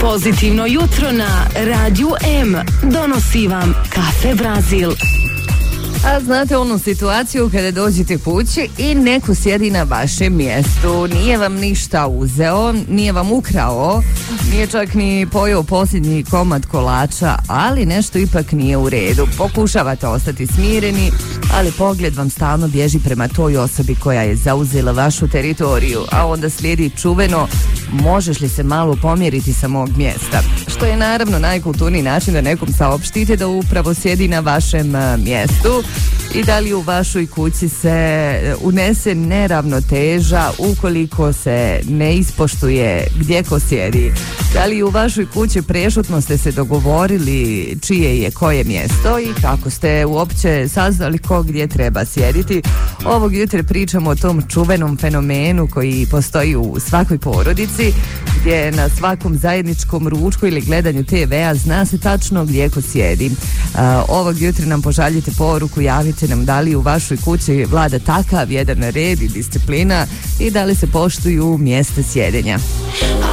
Pozitivno jutro na Radiju M donosi vam Kafe Brazil. A znate onu situaciju kada dođete kući i neko sjedi na vašem mjestu, nije vam ništa uzeo, nije vam ukrao, nije čak ni pojeo posljednji komad kolača, ali nešto ipak nije u redu. Pokušavate ostati smireni, ali pogled vam stalno bježi prema toj osobi koja je zauzela vašu teritoriju, a onda slijedi čuveno: možeš li se malo pomjeriti sa mog mjesta? Što je naravno najkulturniji način da nekom saopštite da upravo sjedi na vašem mjestu. I da li u vašoj kući se unese neravnoteža ukoliko se ne ispoštuje gdje ko sjedi? Da li u vašoj kući prešutno ste se dogovorili čije je koje mjesto i kako ste uopće saznali ko gdje treba sjediti? Ovog jutra pričamo o tom čuvenom fenomenu koji postoji u svakoj porodici, gdje na svakom zajedničkom ručku ili gledanju TV-a zna se tačno gdje ko sjedi. Ovog jutra nam pošaljite poruku, javite nam da li u vašoj kući vlada takav jedan red i disciplina i da li se poštuju mjesta sjedenja.